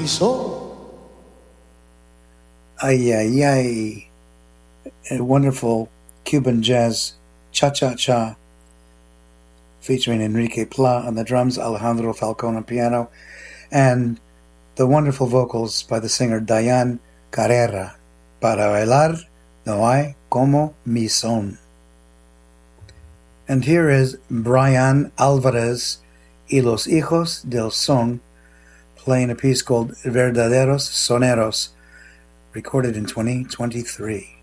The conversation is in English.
soul. Ay, ay, ay. A wonderful Cuban jazz cha-cha-cha featuring Enrique Pla on the drums, Alejandro Falcón on piano, and the wonderful vocals by the singer Dayan Carrera. Para bailar no hay como mi son. And here is Brian Alvarez y los Hijos del Son playing a piece called Verdaderos Soneros, recorded in 2023.